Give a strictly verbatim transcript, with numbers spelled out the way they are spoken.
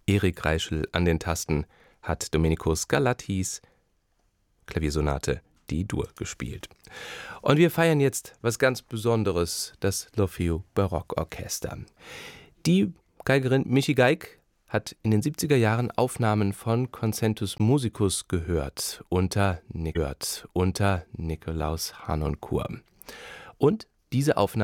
Erik Reischl an den Tasten hat Domenico Scarlattis Klaviersonate D-Dur gespielt. Und wir feiern jetzt was ganz Besonderes, das L'Orfeo Barockorchester. Die Geigerin Michi Geig hat in den siebziger Jahren Aufnahmen von Concentus Musicus gehört, unter, gehört, unter Nikolaus Harnoncourt. Und diese Aufnahmen